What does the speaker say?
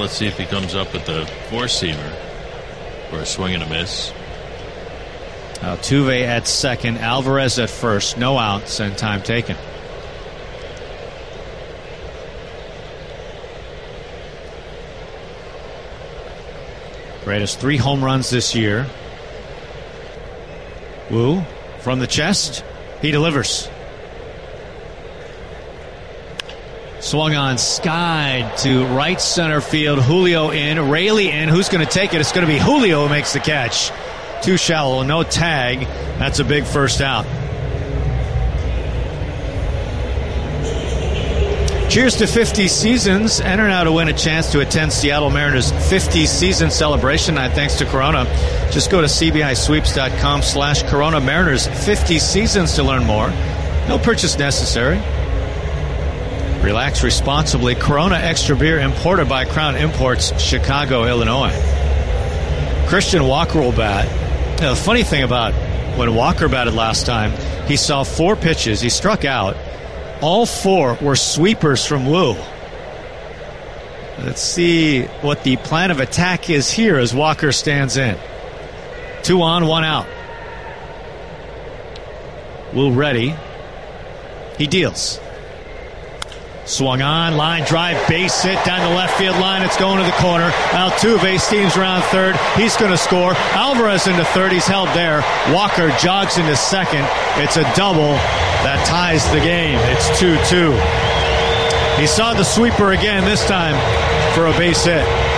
let's see if he comes up with the four-seamer for a swing and a miss. Altuve at second, Alvarez at first, no outs and time taken. Greatest 3 home runs this year. Wu from the chest. He delivers. Swung on, skied to right center field. Julio in, Raley in. Who's going to take it? It's going to be Julio who makes the catch. Too shallow, no tag. That's a big first out. Cheers to 50 seasons. Enter now to win a chance to attend Seattle Mariners' 50 season celebration. Thanks to Corona. Just go to cbisweeps.com/Corona. Mariners 50 seasons to learn more. No purchase necessary. Relax responsibly. Corona Extra Beer, imported by Crown Imports, Chicago, Illinois. Christian Walker will bat. The funny thing about when Walker batted last time, he saw 4 pitches. He struck out. All 4 were sweepers from Wu. Let's see what the plan of attack is here as Walker stands in. 2 on, 1 out. Wu ready. He deals. Swung on, line drive, base hit down the left field line. It's going to the corner. Altuve steams around third. He's going to score. Alvarez into third. He's held there. Walker jogs into second. It's a double that ties the game. It's 2-2. He saw the sweeper again, this time for a base hit.